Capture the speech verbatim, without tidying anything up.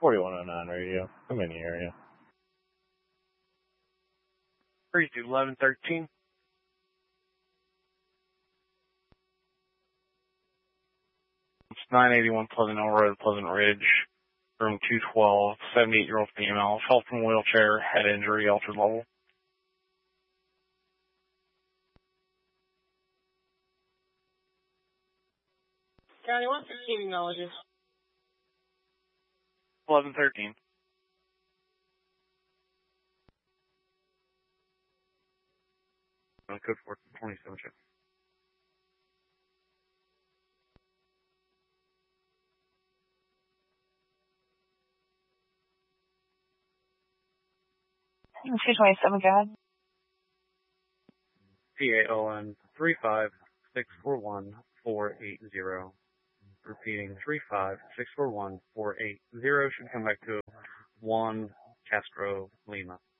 forty-one oh nine radio. I'm in the area. three two eleven thirteen. It's nine eighty-one Pleasant Hill Road, Pleasant Ridge, room two twelve, seventy-eight-year-old female, fell from wheelchair, head injury, altered level. County one fifteen acknowledges. eleven thirteen. Code four twenty-seven check. two twenty-seven, go ahead. P A O N three five six four one four eight zero. Repeating, three five six four one four eight zero should come back to Juan Castro Lima.